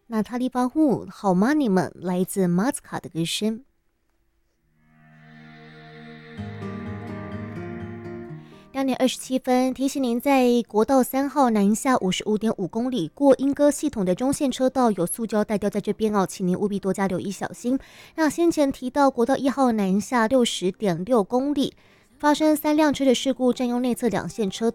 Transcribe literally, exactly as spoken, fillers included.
娜塔莉巴户好吗？你们来自马斯卡的歌声。两点二十七分，提醒您在国道三号南下五十五点五公里过莺歌系统的中线车道有塑胶袋掉在这边哦，请您务必多加留意小心。那先前提到国道一号南下六十点六公里。发生三辆车的事故，占用内侧两线车